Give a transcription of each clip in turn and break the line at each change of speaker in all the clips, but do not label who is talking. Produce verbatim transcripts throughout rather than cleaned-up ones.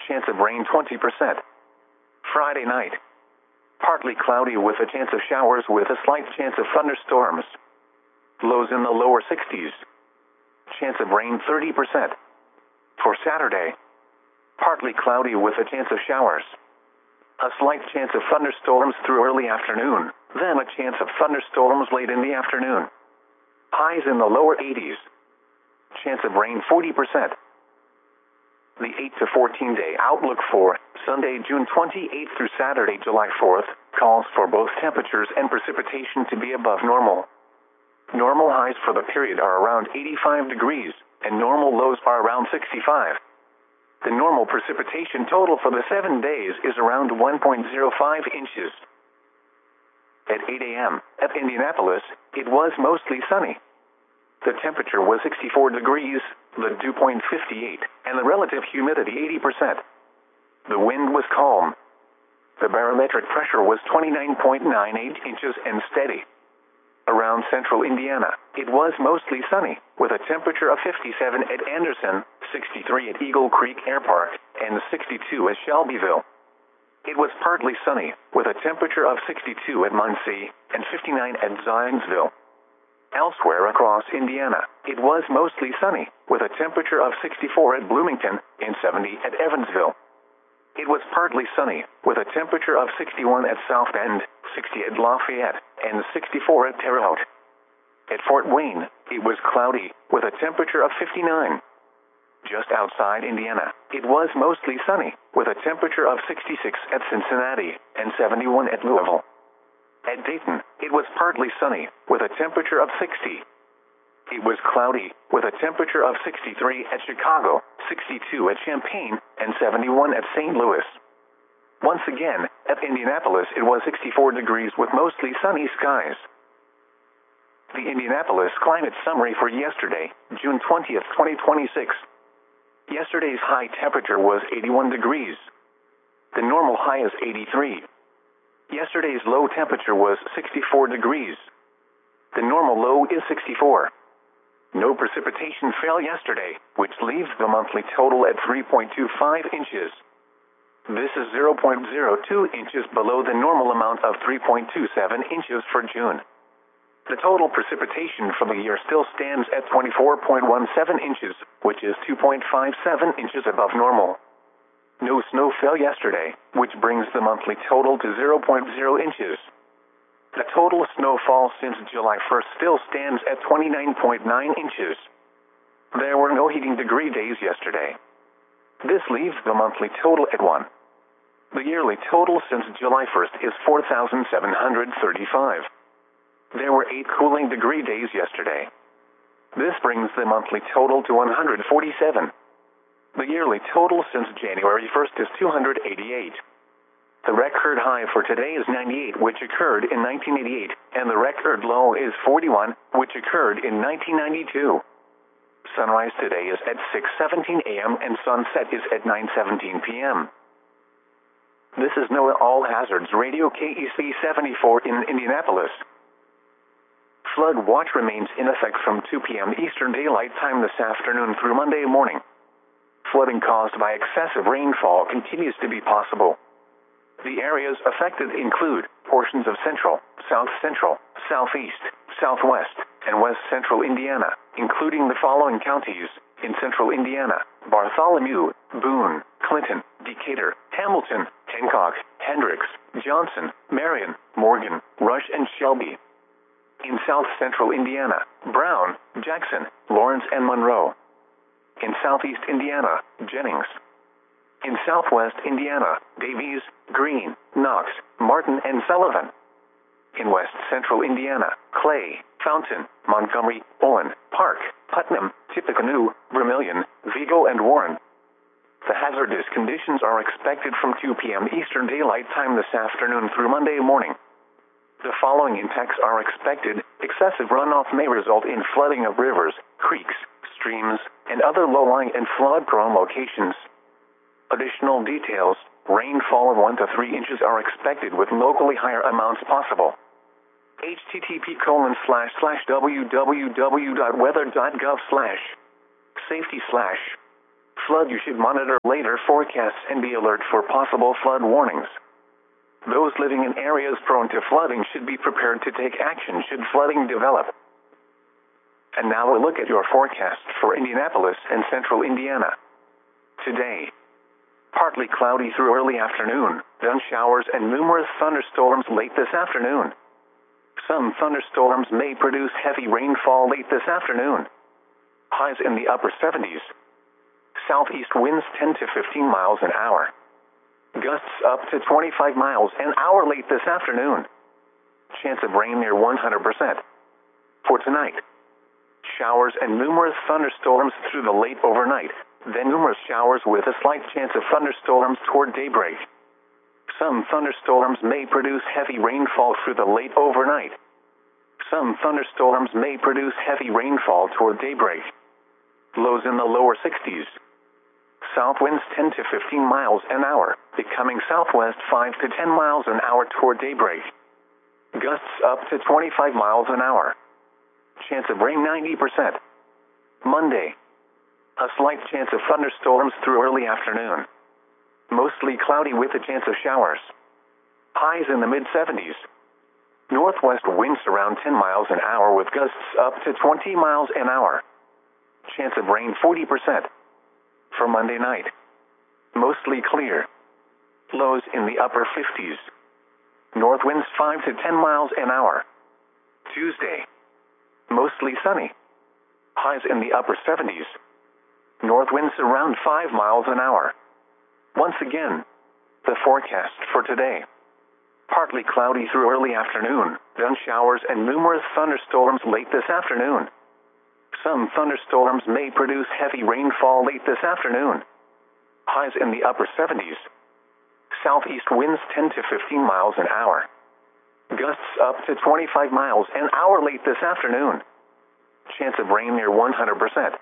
chance of rain twenty percent. Friday night, partly cloudy with a chance of showers with a slight chance of thunderstorms. Lows in the lower sixties. Chance of rain thirty percent. For Saturday, partly cloudy with a chance of showers. A slight chance of thunderstorms through early afternoon, then a chance of thunderstorms late in the afternoon. Highs in the lower eighties. Chance of rain forty percent. The eight to fourteen day outlook for Sunday, June twenty-eighth through Saturday, July fourth, calls for both temperatures and precipitation to be above normal. Normal highs for the period are around eighty-five degrees, and normal lows are around sixty-five. The normal precipitation total for the seven days is around one point zero five inches. At eight a m at Indianapolis, it was mostly sunny. The temperature was sixty-four degrees, the dew point fifty-eight, and the relative humidity eighty percent. The wind was calm. The barometric pressure was twenty-nine point nine eight inches and steady. Around central Indiana, it was mostly sunny, with a temperature of fifty-seven at Anderson, sixty-three at Eagle Creek Air Park, and sixty-two at Shelbyville. It was partly sunny, with a temperature of sixty-two at Muncie and fifty-nine at Zionsville. Elsewhere across Indiana, it was mostly sunny, with a temperature of sixty-four at Bloomington and seventy at Evansville. It was partly sunny, with a temperature of sixty-one at South Bend, sixty at Lafayette, and sixty-four at Terre Haute. At Fort Wayne, it was cloudy, with a temperature of fifty-nine. Just outside Indiana, it was mostly sunny, with a temperature of sixty-six at Cincinnati and seventy-one at Louisville. At Dayton, it was partly sunny, with a temperature of sixty. It was cloudy, with a temperature of sixty-three at Chicago, sixty-two at Champaign, and seventy-one at Saint Louis. Once again, at Indianapolis it was sixty-four degrees with mostly sunny skies. The Indianapolis climate summary for yesterday, June twentieth, twenty twenty-six. Yesterday's high temperature was eighty-one degrees. The normal high is eighty-three. Yesterday's low temperature was sixty-four degrees. The normal low is sixty-four. No precipitation fell yesterday, which leaves the monthly total at three point two five inches. This is zero point zero two inches below the normal amount of three point two seven inches for June. The total precipitation for the year still stands at twenty-four point one seven inches, which is two point five seven inches above normal. No snow fell yesterday, which brings the monthly total to zero point zero inches. The total snowfall since July first still stands at twenty-nine point nine inches. There were no heating degree days yesterday. This leaves the monthly total at one. The yearly total since July first is four thousand seven hundred thirty-five. There were eight cooling degree days yesterday. This brings the monthly total to one hundred forty-seven. The yearly total since January first is two hundred eighty-eight. The record high for today is ninety-eight, which occurred in nineteen eighty-eight, and the record low is forty-one, which occurred in nineteen ninety-two. Sunrise today is at six seventeen a m and sunset is at nine seventeen p m This is NOAA All Hazards Radio K E C seventy-four in Indianapolis. Flood watch remains in effect from two p m Eastern Daylight Time this afternoon through Monday morning. Flooding caused by excessive rainfall continues to be possible. The areas affected include portions of central, south central, southeast, southwest, and west central Indiana, including the following counties in central Indiana: Bartholomew, Boone, Clinton, Decatur, Hamilton, Hancock, Hendricks, Johnson, Marion, Morgan, Rush, and Shelby. In south central Indiana: Brown, Jackson, Lawrence, and Monroe. In southeast Indiana: Jennings. In southwest Indiana: Davies, Greene, Knox, Martin, and Sullivan. In west central Indiana: Clay, Fountain, Montgomery, Owen, Park, Putnam, Tippecanoe, Vermilion, Vigo, and Warren. The hazardous conditions are expected from two p m Eastern Daylight Time this afternoon through Monday morning. The following impacts are expected. Excessive runoff may result in flooding of rivers, creeks, streams, and other low-lying and flood-prone locations. Additional details: rainfall of one to three inches are expected with locally higher amounts possible. http colon slash slash www.weather.gov slash safety slash Flood. You should monitor later forecasts and be alert for possible flood warnings. Those living in areas prone to flooding should be prepared to take action should flooding develop. And now a look at your forecast for Indianapolis and central Indiana. Today, partly cloudy through early afternoon, then showers and numerous thunderstorms late this afternoon. Some thunderstorms may produce heavy rainfall late this afternoon. Highs in the upper seventies. Southeast winds ten to fifteen miles an hour. Gusts up to twenty-five miles an hour late this afternoon. Chance of rain near one hundred percent. For tonight, showers and numerous thunderstorms through the late overnight, then numerous showers with a slight chance of thunderstorms toward daybreak. Some thunderstorms may produce heavy rainfall through the late overnight. Some thunderstorms may produce heavy rainfall toward daybreak. Lows in the lower sixties. South winds ten to fifteen miles an hour, becoming southwest five to ten miles an hour toward daybreak. Gusts up to twenty-five miles an hour. Chance of rain ninety percent. Monday. A slight chance of thunderstorms through early afternoon. Mostly cloudy with a chance of showers. Highs in the mid seventies. Northwest winds around ten miles an hour with gusts up to twenty miles an hour. Chance of rain forty percent. For Monday night, mostly clear. Lows in the upper fifties. North winds five to ten miles an hour. Tuesday, mostly sunny. Highs in the upper seventies. North winds around five miles an hour. Once again, the forecast for today. Partly cloudy through early afternoon, then showers and numerous thunderstorms late this afternoon. Some thunderstorms may produce heavy rainfall late this afternoon. Highs in the upper seventies. Southeast winds ten to fifteen miles an hour. Gusts up to twenty-five miles an hour late this afternoon. Chance of rain near one hundred percent.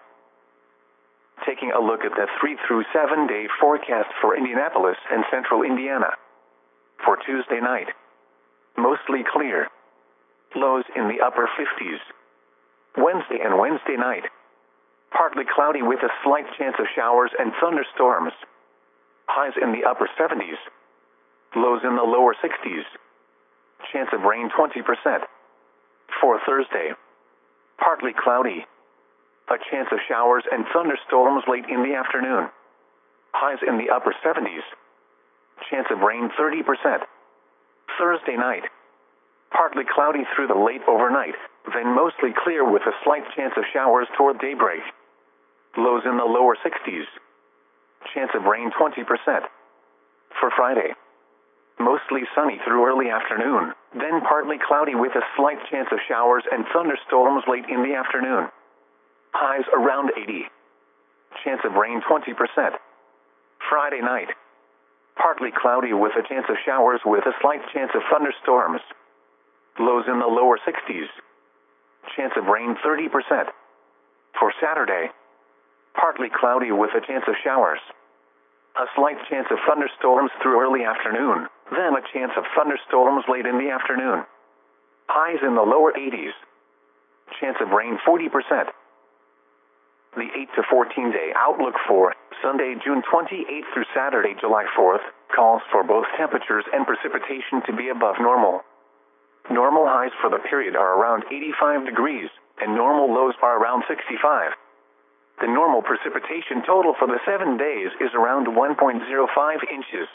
Taking a look at the three through seven day forecast for Indianapolis and central Indiana. For Tuesday night, mostly clear. Lows in the upper fifties. Wednesday and Wednesday night, partly cloudy with a slight chance of showers and thunderstorms. Highs in the upper seventies. Lows in the lower sixties. Chance of rain twenty percent. For Thursday, partly cloudy. A chance of showers and thunderstorms late in the afternoon. Highs in the upper seventies. Chance of rain thirty percent. Thursday night, partly cloudy through the late overnight, then mostly clear with a slight chance of showers toward daybreak. Lows in the lower sixties. Chance of rain twenty percent. For Friday, mostly sunny through early afternoon, then partly cloudy with a slight chance of showers and thunderstorms late in the afternoon. Highs around eighty. Chance of rain twenty percent. Friday night, partly cloudy with a chance of showers with a slight chance of thunderstorms. Lows in the lower sixties. Chance of rain thirty percent. For Saturday, partly cloudy with a chance of showers. A slight chance of thunderstorms through early afternoon, then a chance of thunderstorms late in the afternoon. Highs in the lower eighties. Chance of rain forty percent. The eight to fourteen day outlook for Sunday, June twenty-eighth through Saturday, July fourth, calls for both temperatures and precipitation to be above normal. Normal highs for the period are around eighty-five degrees, and normal lows are around sixty-five. The normal precipitation total for the seven days is around one point zero five inches.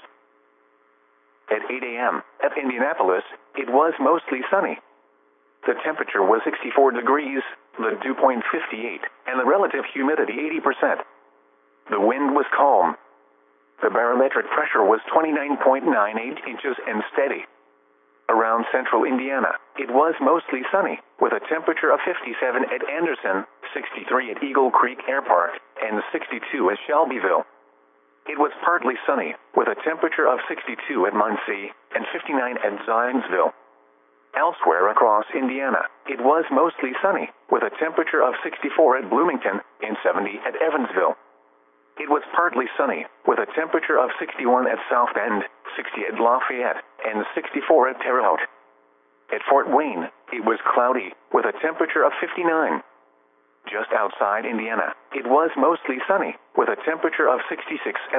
At eight a m at Indianapolis, it was mostly sunny. The temperature was sixty-four degrees, the dew point fifty-eight, and the relative humidity eighty percent. The wind was calm. The barometric pressure was twenty-nine point nine eight inches and steady. Around central Indiana, it was mostly sunny, with a temperature of fifty-seven at Anderson, sixty-three at Eagle Creek Air Park, and sixty-two at Shelbyville. It was partly sunny, with a temperature of sixty-two at Muncie and fifty-nine at Zionsville. Elsewhere across Indiana, it was mostly sunny, with a temperature of sixty-four at Bloomington and seventy at Evansville. It was partly sunny, with a temperature of sixty-one at South Bend, sixty at Lafayette, and sixty-four at Terre Haute. At Fort Wayne, it was cloudy, with a temperature of fifty-nine. Just outside Indiana, it was mostly sunny, with a temperature of sixty-six and